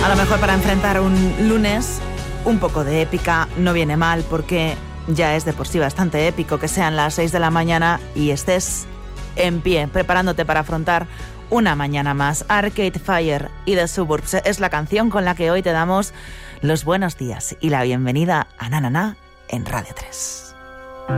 A lo mejor para enfrentar un lunes, un poco de épica no viene mal, porque ya es de por sí bastante épico que sean las 6 de la mañana y estés en pie, preparándote para afrontar una mañana más. Arcade Fire y The Suburbs es la canción con la que hoy te damos los buenos días y la bienvenida a Na Na Na en Radio 3.